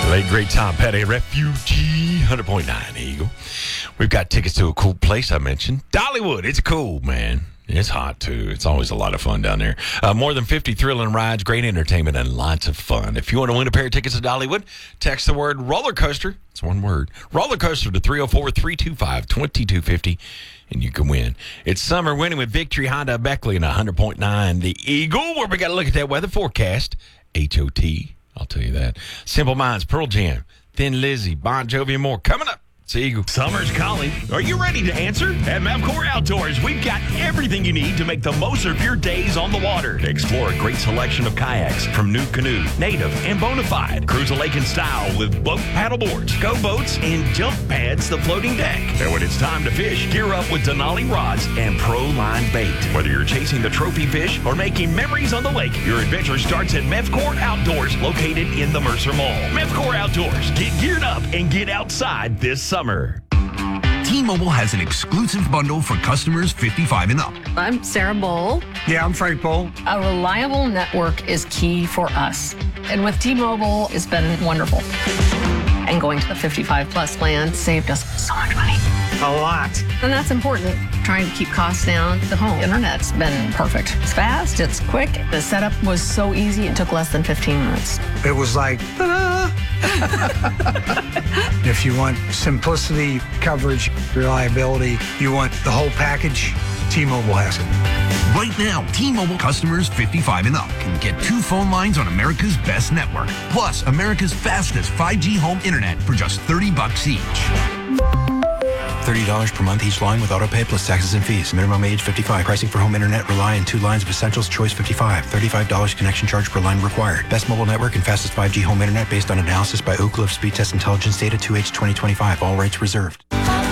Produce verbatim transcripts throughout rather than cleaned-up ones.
Late great Tom Petty, Refugee, one hundred point nine Eagle. We've got tickets to a cool place I mentioned. Dollywood, it's cool, man. It's hot, too. It's always a lot of fun down there. Uh, more than fifty thrilling rides, great entertainment, and lots of fun. If you want to win a pair of tickets to Dollywood, text the word roller coaster. It's one word. Roller coaster to three oh four, three two five, two two five oh, and you can win. It's summer winning with Victory Honda Beckley and one hundred point nine The Eagle, where we got to look at that weather forecast. H O T, I'll tell you that. Simple Minds, Pearl Jam, Thin Lizzy, Bon Jovi, and more. Coming up. Eagle. Summer's calling. Are you ready to answer? At Mavcor Outdoors, we've got everything you need to make the most of your days on the water. Explore a great selection of kayaks from New Canoe, Native, and Bonafide. Cruise a lake in style with boat paddle boards, go boats, and jump pads, the floating deck. And when it's time to fish, gear up with Denali rods and Pro Line bait. Whether you're chasing the trophy fish or making memories on the lake, your adventure starts at Mavcor Outdoors, located in the Mercer Mall. Mavcor Outdoors. Get geared up and get outside this summer. Summer. T-Mobile has an exclusive bundle for customers fifty-five and up. I'm Sarah Bowl. Yeah, I'm Frank Bowl. A reliable network is key for us. And with T-Mobile, it's been wonderful. And going to the fifty-five plus plan saved us so much money. A lot. And that's important. Trying to keep costs down. The home internet's been perfect. It's fast, it's quick. The setup was so easy, it took less than fifteen minutes. It was like, ta-da! If you want simplicity, coverage, reliability, you want the whole package, T-Mobile has it. Right now, T-Mobile customers fifty-five and up can get two phone lines on America's best network, plus America's fastest five G home internet for just thirty bucks each. thirty dollars per month each line with autopay plus taxes and fees. Minimum age fifty-five. Pricing for home internet rely on two lines of Essentials Choice fifty-five. thirty-five dollars connection charge per line required. Best mobile network and fastest five G home internet based on analysis by Oak Cliff Speed Test Intelligence Data two H twenty twenty-five. All rights reserved.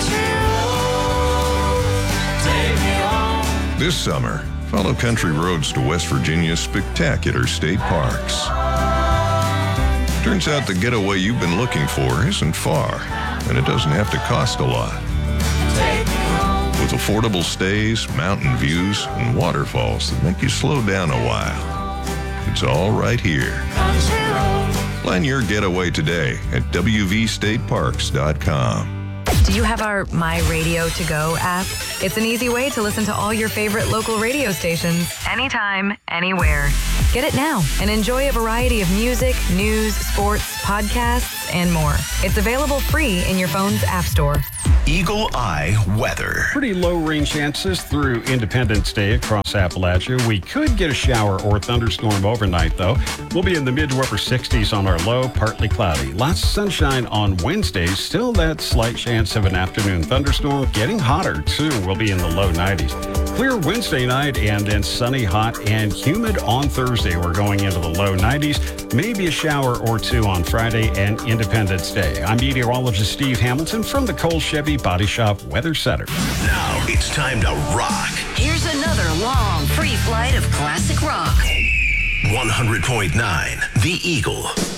This summer, follow country roads to West Virginia's spectacular state parks. Turns out the getaway you've been looking for isn't far, and it doesn't have to cost a lot. With affordable stays, mountain views, and waterfalls that make you slow down a while. It's all right here. Plan your getaway today at w v state parks dot com. Do you have our My Radio To Go app? It's an easy way to listen to all your favorite local radio stations, anytime, anywhere. Get it now and enjoy a variety of music, news, sports, podcasts, and more. It's available free in your phone's app store. Eagle Eye Weather. Pretty low rain chances through Independence Day across Appalachia. We could get a shower or thunderstorm overnight, though. We'll be in the mid to upper sixties on our low, partly cloudy. Lots of sunshine on Wednesdays. Still that slight chance of an afternoon thunderstorm. Getting hotter, too. We'll be in the low nineties. Clear Wednesday night and then sunny, hot, and humid on Thursday. We're going into the low nineties. Maybe a shower or two on Friday and Independence Day. I'm meteorologist Steve Hamilton from the Cole Chevy Body Shop Weather Center. Now it's time to rock. Here's another long, free flight of classic rock. one hundred point nine The Eagle.